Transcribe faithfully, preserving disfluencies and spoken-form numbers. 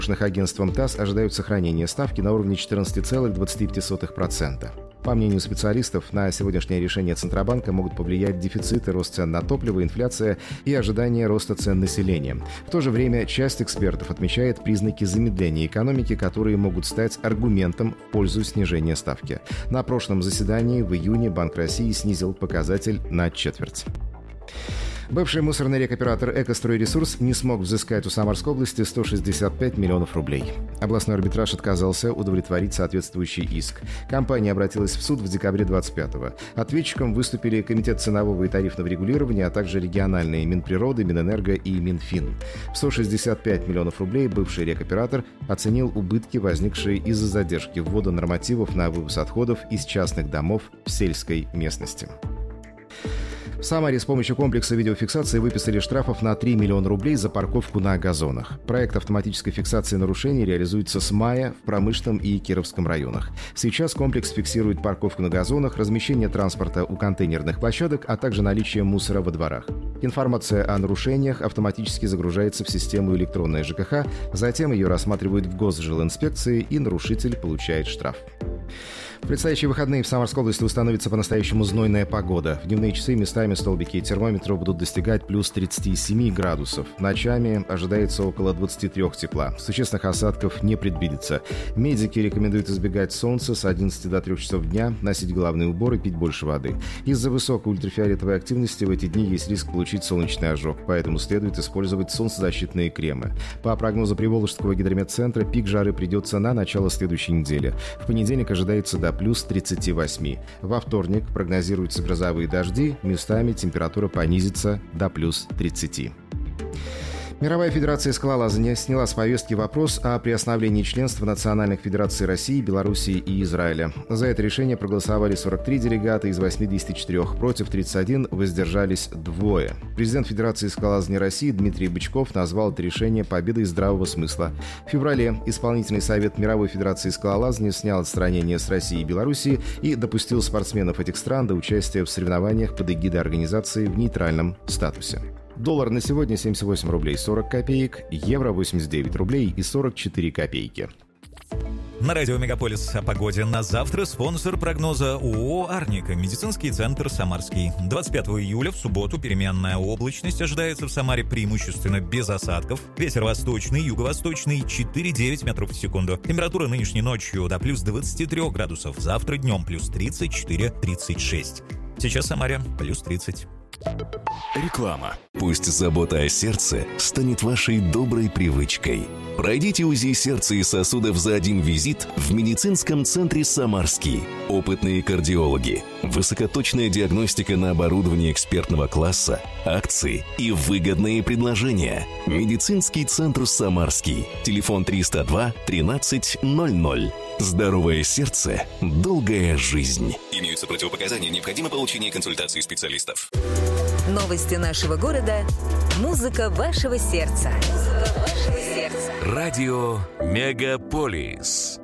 Агентством ТАСС ожидают сохранения ставки на уровне четырнадцать целых двадцать пять сотых процента. По мнению специалистов, на сегодняшнее решение Центробанка могут повлиять дефициты, рост цен на топливо, инфляция и ожидание роста цен населения. В то же время часть экспертов отмечает признаки замедления экономики, которые могут стать аргументом в пользу снижения ставки. На прошлом заседании в июне Банк России снизил показатель на четверть. Бывший мусорный рекоператор «Экостройресурс» не смог взыскать у Самарской области сто шестьдесят пять миллионов рублей. Областной арбитраж отказался удовлетворить соответствующий иск. Компания обратилась в суд в декабре двадцать пятого. Ответчиком выступили Комитет ценового и тарифного регулирования, а также региональные Минприроды, Минэнерго и Минфин. В сто шестьдесят пять миллионов рублей бывший рекоператор оценил убытки, возникшие из-за задержки ввода нормативов на вывоз отходов из частных домов в сельской местности. В Самаре с помощью комплекса видеофиксации выписали штрафов на три миллиона рублей за парковку на газонах. Проект автоматической фиксации нарушений реализуется с мая в Промышленном и Кировском районах. Сейчас комплекс фиксирует парковку на газонах, размещение транспорта у контейнерных площадок, а также наличие мусора во дворах. Информация о нарушениях автоматически загружается в систему электронная ЖКХ, затем ее рассматривают в Госжилинспекции, и нарушитель получает штраф. В предстоящие выходные в Самарской области установится по-настоящему знойная погода. В дневные часы местами столбики термометров будут достигать плюс тридцать семь градусов. Ночами ожидается около двадцать три тепла. Существенных осадков не предвидится. Медики рекомендуют избегать солнца с одиннадцати до трёх часов дня, носить головные уборы, пить больше воды. Из-за высокой ультрафиолетовой активности в эти дни есть риск получить солнечный ожог, поэтому следует использовать солнцезащитные кремы. По прогнозу Приволжского гидрометцентра, пик жары придется на начало следующей недели. В понедельник ожидается до плюс тридцать восемь. Во вторник прогнозируются грозовые дожди, местами температура понизится до плюс тридцати. Мировая федерация скалолазания сняла с повестки вопрос о приостановлении членства национальных федераций России, Белоруссии и Израиля. За это решение проголосовали сорок три делегата из восьмидесяти четырёх, против тридцати одного, воздержались двое. Президент Федерации скалолазания России Дмитрий Бычков назвал это решение победой здравого смысла. В феврале Исполнительный совет Мировой федерации скалолазания снял отстранение с России и Белоруссии и допустил спортсменов этих стран до участия в соревнованиях под эгидой организации в нейтральном статусе. Доллар на сегодня семьдесят восемь рублей сорок копеек, евро восемьдесят девять рублей и сорок четыре копейки. На радио «Мегаполис» о погоде на завтра спонсор прогноза ООО «Арника», медицинский центр «Самарский». двадцать пятого июля в субботу переменная облачность ожидается в Самаре преимущественно без осадков. Ветер восточный, юго-восточный четыре девять метров в секунду. Температура нынешней ночью до плюс двадцати трёх градусов. Завтра днем плюс тридцать четыре - тридцать шесть. Сейчас в Самаре плюс тридцать. Реклама. Пусть забота о сердце станет вашей доброй привычкой. Пройдите УЗИ сердца и сосудов за один визит в медицинском центре «Самарский». Опытные кардиологи, высокоточная диагностика на оборудовании экспертного класса, акции и выгодные предложения. Медицинский центр «Самарский». Телефон триста два тринадцать ноль ноль. Здоровое сердце, долгая жизнь. Имеются противопоказания, необходимо получение консультации специалистов. Новости нашего города. Музыка вашего сердца. Музыка вашего сердца. Радио «Мегаполис».